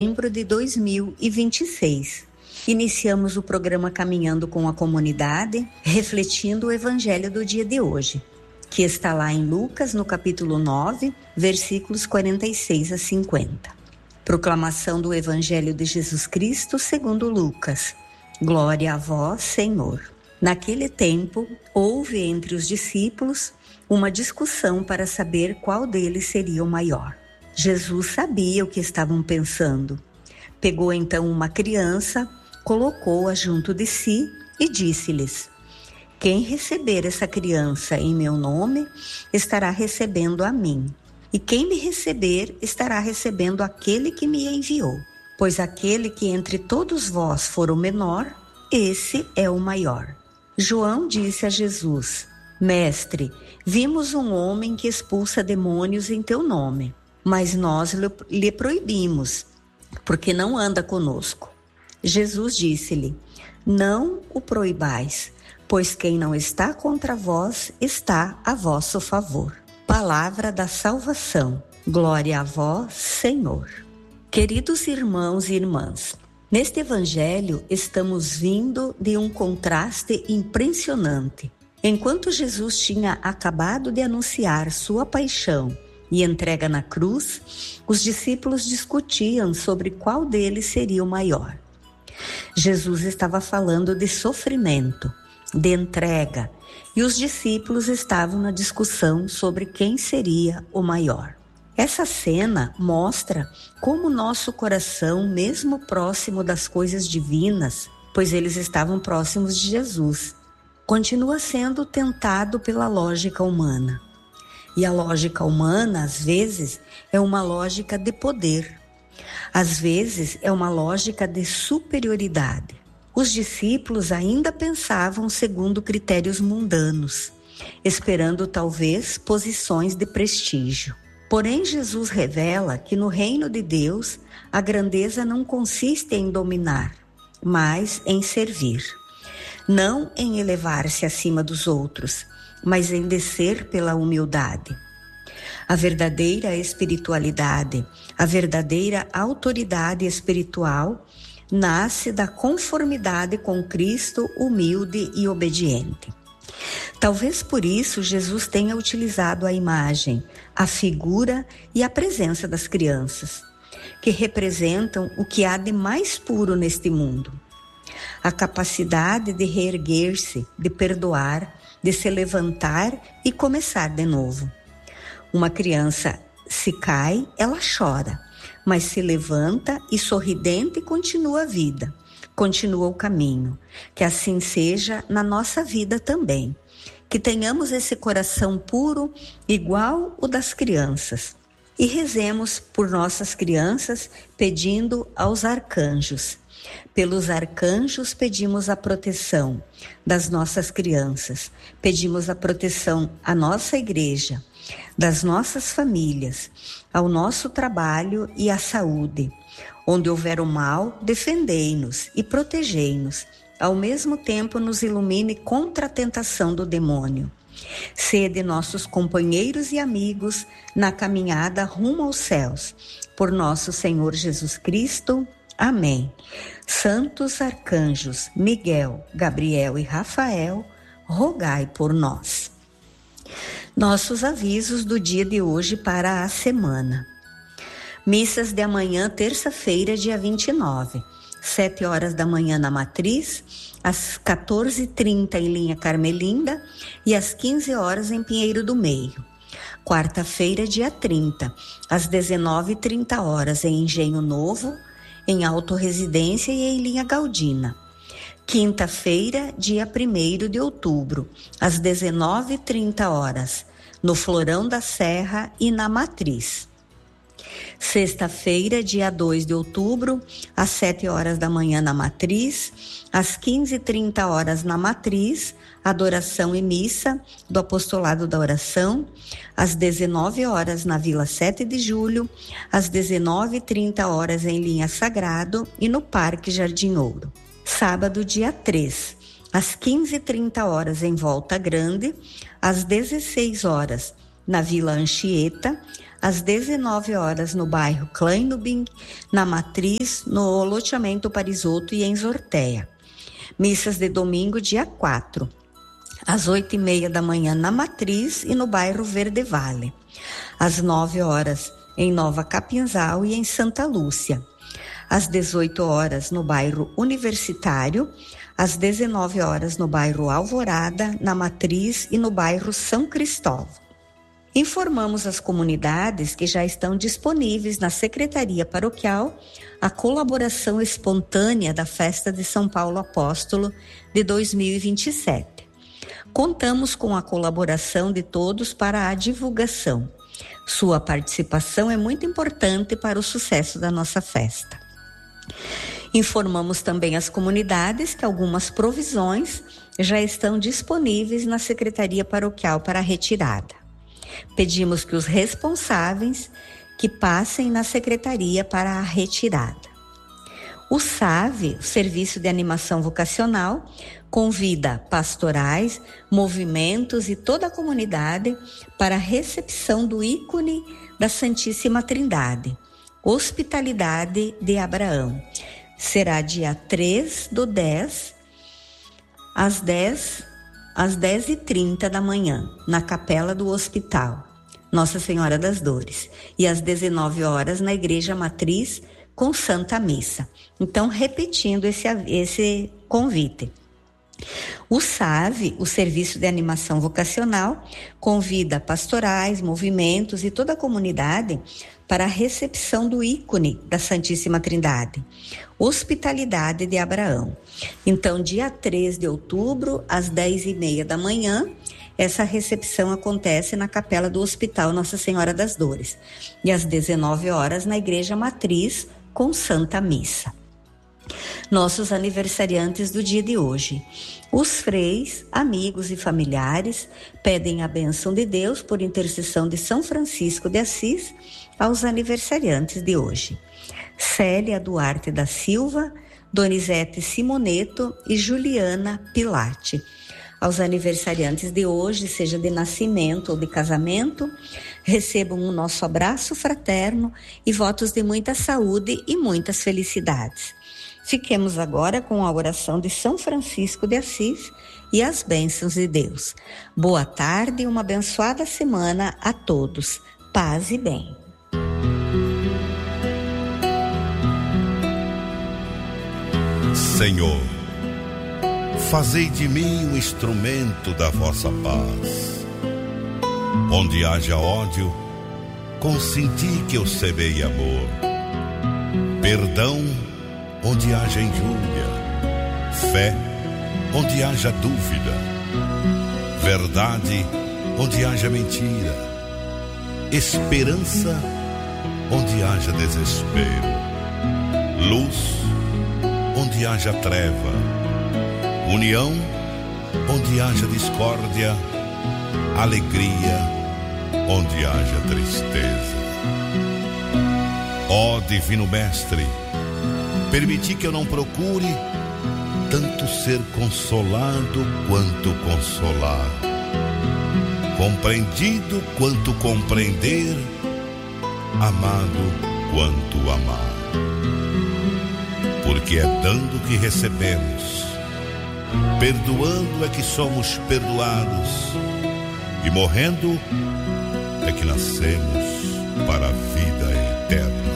Setembro de 2026. Iniciamos o programa Caminhando com a Comunidade, refletindo o Evangelho do dia de hoje, que está lá em Lucas, no capítulo 9, versículos 46 a 50. Proclamação do Evangelho de Jesus Cristo segundo Lucas. Glória a vós, Senhor. Naquele tempo, houve entre os discípulos uma discussão para saber qual deles seria o maior. Jesus sabia o que estavam pensando. Pegou então uma criança, colocou-a junto de si e disse-lhes: quem receber essa criança em meu nome, estará recebendo a mim. E quem me receber, estará recebendo aquele que me enviou. Pois aquele que entre todos vós for o menor, esse é o maior. João disse a Jesus: Mestre, vimos um homem que expulsa demônios em teu nome, mas nós lhe proibimos, porque não anda conosco. Jesus disse-lhe: não o proibais, pois quem não está contra vós está a vosso favor. Palavra da salvação. Glória a vós, Senhor. Queridos irmãos e irmãs, neste evangelho estamos vindo de um contraste impressionante. Enquanto Jesus tinha acabado de anunciar sua paixão e entrega na cruz, os discípulos discutiam sobre qual deles seria o maior. Jesus estava falando de sofrimento, de entrega, e os discípulos estavam na discussão sobre quem seria o maior. Essa cena mostra como nosso coração, mesmo próximo das coisas divinas, pois eles estavam próximos de Jesus, continua sendo tentado pela lógica humana. E a lógica humana, às vezes, é uma lógica de poder. Às vezes, é uma lógica de superioridade. Os discípulos ainda pensavam segundo critérios mundanos, esperando talvez posições de prestígio. Porém, Jesus revela que no reino de Deus, a grandeza não consiste em dominar, mas em servir. Não em elevar-se acima dos outros, mas em descer pela humildade. A verdadeira espiritualidade, a verdadeira autoridade espiritual, nasce da conformidade com Cristo, humilde e obediente. Talvez por isso Jesus tenha utilizado a imagem, a figura e a presença das crianças, que representam o que há de mais puro neste mundo. A capacidade de reerguer-se, de perdoar, de se levantar e começar de novo. Uma criança se cai, ela chora, mas se levanta e sorridente continua a vida, continua o caminho. Que assim seja na nossa vida também. Que tenhamos esse coração puro igual o das crianças. E rezemos por nossas crianças pedindo aos arcanjos. Pelos arcanjos pedimos a proteção das nossas crianças, pedimos a proteção à nossa igreja, das nossas famílias, ao nosso trabalho e à saúde. Onde houver o mal, defendei-nos e protegei-nos, ao mesmo tempo nos ilumine contra a tentação do demônio. Sede nossos companheiros e amigos na caminhada rumo aos céus, por nosso Senhor Jesus Cristo. Amém. Santos arcanjos Miguel, Gabriel e Rafael, rogai por nós. Nossos avisos do dia de hoje para a semana. Missas de amanhã, terça-feira, dia 29, 7 horas da manhã na Matriz, às 14h30 em Linha Carmelinda e às 15 horas em Pinheiro do Meio. Quarta-feira, dia 30, às 19h30 em Engenho Novo, em Autorresidência e em Linha Galdina. Quinta-feira, dia 1º de outubro, às 19h30, no Florão da Serra e na Matriz. Sexta-feira, dia 2 de outubro, às 7 horas da manhã na Matriz, às 15h30 na Matriz, adoração e missa do Apostolado da Oração, às 19 horas na Vila 7 de Julho, às 19h30 em Linha Sagrado e no Parque Jardim Ouro. Sábado, dia 3, às 15h30 em Volta Grande, às 16 horas na Vila Anchieta, às 19 horas no bairro Kleinubing, na Matriz, no loteamento Parisoto e em Zorteia. Missas de domingo, dia 4, às 8h30 da manhã na Matriz e no bairro Verde Vale. Às 9 horas em Nova Capinzal e em Santa Lúcia. Às 18 horas no bairro Universitário, às 19 horas no bairro Alvorada, na Matriz e no bairro São Cristóvão. Informamos as comunidades que já estão disponíveis na Secretaria Paroquial a colaboração espontânea da Festa de São Paulo Apóstolo de 2027. Contamos com a colaboração de todos para a divulgação. Sua participação é muito importante para o sucesso da nossa festa. Informamos também as comunidades que algumas provisões já estão disponíveis na Secretaria Paroquial para a retirada. Pedimos que os responsáveis que passem na Secretaria para a retirada. O SAV, o Serviço de Animação Vocacional, convida pastorais, movimentos e toda a comunidade para a recepção do ícone da Santíssima Trindade, Hospitalidade de Abraão. Será dia 3/10, às 10h30 da manhã, na Capela do Hospital, Nossa Senhora das Dores, e às 19 horas na Igreja Matriz com Santa Missa. Então, repetindo esse convite. O SAV, o Serviço de Animação Vocacional, convida pastorais, movimentos e toda a comunidade para a recepção do ícone da Santíssima Trindade, Hospitalidade de Abraão. Então, dia 3 de outubro, às 10h30 da manhã, essa recepção acontece na Capela do Hospital Nossa Senhora das Dores. E às 19 horas na Igreja Matriz, com Santa Missa. Nossos aniversariantes do dia de hoje. Os freis, amigos e familiares pedem a bênção de Deus por intercessão de São Francisco de Assis aos aniversariantes de hoje. Célia Duarte da Silva, Donizete Simoneto e Juliana Pilate. Aos aniversariantes de hoje, seja de nascimento ou de casamento, recebam o nosso abraço fraterno e votos de muita saúde e muitas felicidades. Fiquemos agora com a oração de São Francisco de Assis e as bênçãos de Deus. Boa tarde e uma abençoada semana a todos. Paz e bem. Senhor, fazei de mim um instrumento da vossa paz. Onde haja ódio, consenti que eu semeie amor. Perdão, onde haja injúria. Fé, onde haja dúvida. Verdade, onde haja mentira. Esperança, onde haja desespero. Luz, onde haja treva. União, onde haja discórdia. Alegria, onde haja tristeza. Ó Divino Mestre, permiti que eu não procure tanto ser consolado quanto consolar, compreendido quanto compreender, amado quanto amar. Porque é dando que recebemos, perdoando é que somos perdoados, e morrendo é que nascemos para a vida eterna.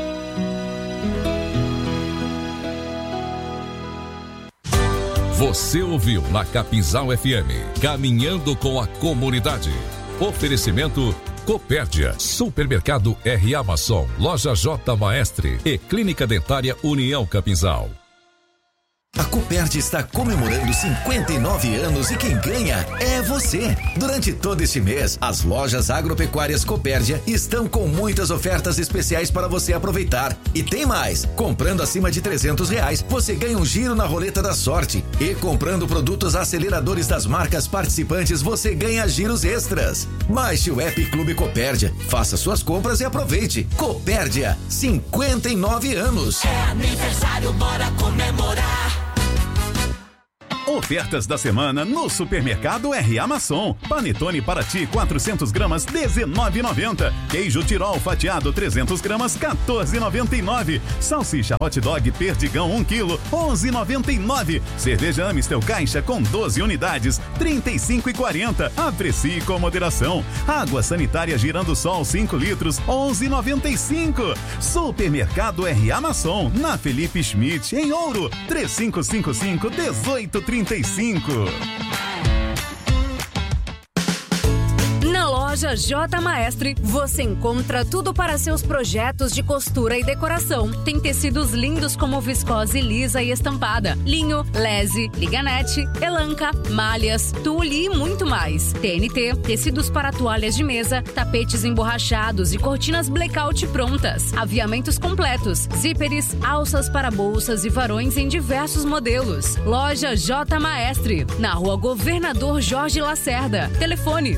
Você ouviu na Capinzal FM, Caminhando com a Comunidade. Oferecimento Copérdia, Supermercado R. Amazon, Loja J. Maestre e Clínica Dentária União Capinzal. A Copérdia está comemorando 59 anos e quem ganha é você. Durante todo este mês, as lojas agropecuárias Copérdia estão com muitas ofertas especiais para você aproveitar. E tem mais, comprando acima de R$300, você ganha um giro na roleta da sorte. E comprando produtos aceleradores das marcas participantes, você ganha giros extras. Baixe o app Clube Copérdia, faça suas compras e aproveite. Copérdia, 59 anos. É aniversário, bora comemorar. Ofertas da semana no Supermercado R.A. Masson. Panetone Paraty 400 gramas 19,90. Queijo Tirol fatiado 300 gramas 14,99. Salsicha Hot Dog Perdigão 1 kg 11,99. Cerveja Amistel Caixa com 12 unidades 35,40. Aprecie com moderação. Água sanitária Girando Sol 5 litros 11,95. Supermercado R.A. Masson, na Felipe Schmidt, em Ouro, 3555-1835. Na loja J Maestre, você encontra tudo para seus projetos de costura e decoração. Tem tecidos lindos como viscose lisa e estampada, linho, lese, liganete, elanca, malhas, tule e muito mais. TNT, tecidos para toalhas de mesa, tapetes emborrachados e cortinas blackout prontas. Aviamentos completos, zíperes, alças para bolsas e varões em diversos modelos. Loja J Maestre, na Rua Governador Jorge Lacerda. Telefone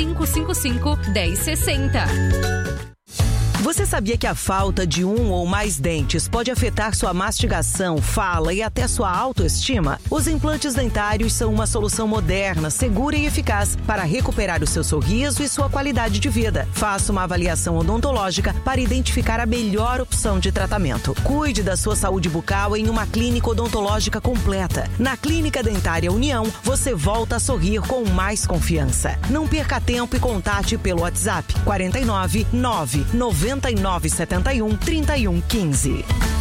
3555-1060. Você sabia que a falta de um ou mais dentes pode afetar sua mastigação, fala e até sua autoestima? Os implantes dentários são uma solução moderna, segura e eficaz para recuperar o seu sorriso e sua qualidade de vida. Faça uma avaliação odontológica para identificar a melhor opção de tratamento. Cuide da sua saúde bucal em uma clínica odontológica completa. Na Clínica Dentária União, você volta a sorrir com mais confiança. Não perca tempo e contate pelo WhatsApp 49 9 9971 3115.